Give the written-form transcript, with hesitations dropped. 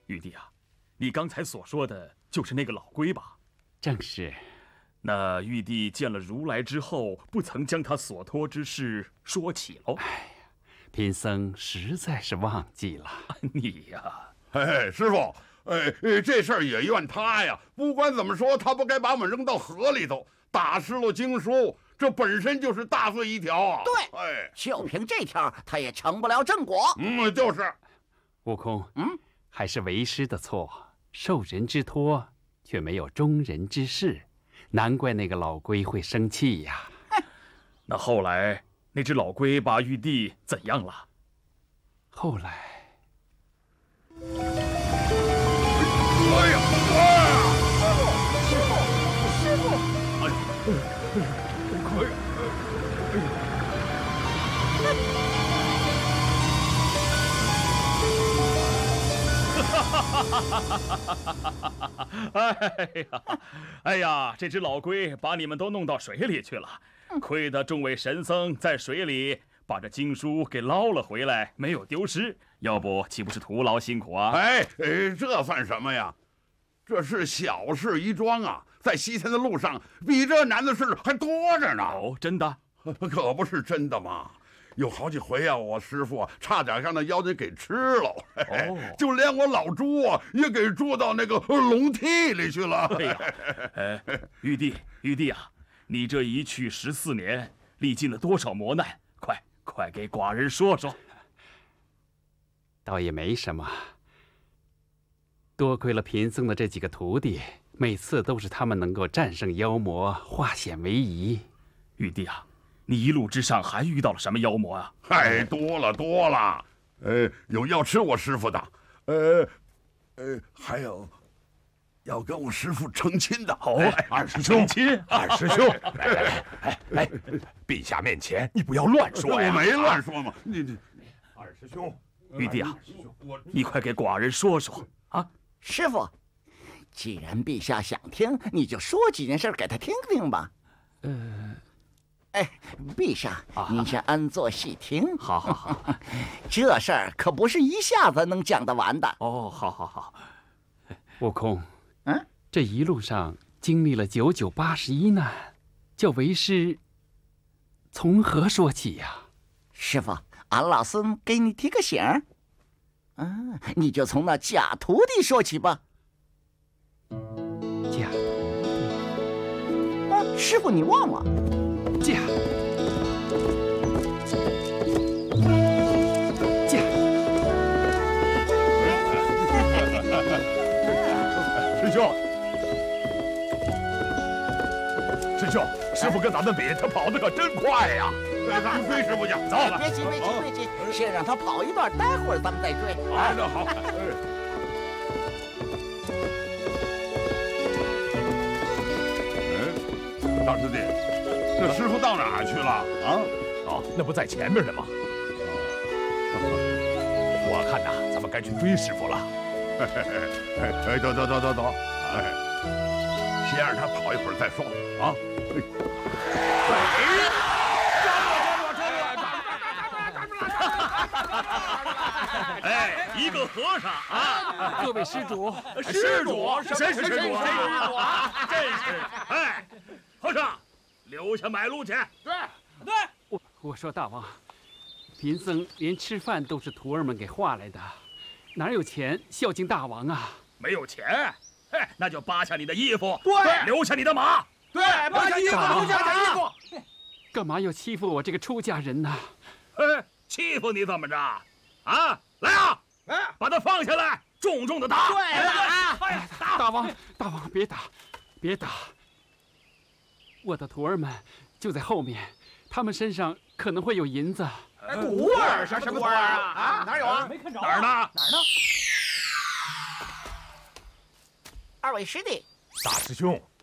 玉帝啊，你刚才所说的就是那个老龟吧？ 正是。 那玉帝见了如来之后，不曾将他所托之事说起喽？ 哎呀，贫僧实在是忘记了。 你呀， 哎，师傅，这事儿也怨他呀。不管怎么说，他不该把我们扔到河里头，打湿了经书，这本身就是大罪一条啊。 对， 哎， 就凭这条，他也成不了正果。 就是。 悟空，还是为师的错，受人之托，却没有忠人之事。难怪那个老龟会生气呀！ 那后来那只老龟把玉帝怎样了？ 后来， 哎呀！ 师傅！ 哎哎呀，这只老龟把你们都弄到水里去了，亏得众位神僧在水里把这经书给捞了回来，没有丢失，要不岂不是徒劳辛苦啊？ 这算什么呀？这是小事一桩啊，在西天的路上，比这难的事还多着呢。 哦，真的？ 可不是真的嘛！有好几回啊，我师傅差点让那妖精给吃了，就连我老猪啊也给捉到那个笼屉里去了。 哎呀，玉帝啊，你这一去14年，历尽了多少磨难？快给寡人说说。 倒也没什么，多亏了贫僧的这几个徒弟，每次都是他们能够战胜妖魔，化险为夷。 玉帝啊，你一路之上还遇到了什么妖魔啊？ 多了，有要吃我师傅的，还有要跟我师傅成亲的。 二师兄，二师兄，来，陛下面前你不要乱说呀！ 我没乱说嘛，你二师兄， 玉帝啊，你快给寡人说说啊！ 师傅，既然陛下想听，你就说几件事给他听听吧。陛下，您先安坐细听。 好， 这事儿可不是一下子能讲得完的。 哦，好。 悟空，这一路上经历了99、81难，叫为师从何说起呀？ 师傅，俺老孙给你提个醒儿，你就从那假徒弟说起吧。 假徒弟？ 师傅，你忘了？ 假。 师兄，师傅跟咱们比，他跑得可真快呀！ 咱们追师傅去，走。 别急，先让他跑一段，待会儿咱们再追。 那好。大师弟，这师傅到哪儿去了啊？ 那不在前面呢吗？我看呐，咱们该去追师傅了。 走，先让他跑一会儿再说啊。 一个和尚啊！ 各位施主， 谁是施主啊？真是，和尚，留下买路钱。 对。 我说大王，贫僧连吃饭都是徒儿们给化来的，哪有钱孝敬大王啊？ 没有钱，那就扒下你的衣服， 对， 留下你的马， 对，扒下衣服，留下衣服。 干嘛要欺负我这个出家人呢？ 欺负你怎么着？啊，来啊！把他放下来，重重的打。 对了， 大王，别打！我的徒儿们就在后面，他们身上可能会有银子。 徒儿？什么徒儿啊？哪有啊？ 没看着。哪儿呢？ 二位师弟， 大师兄，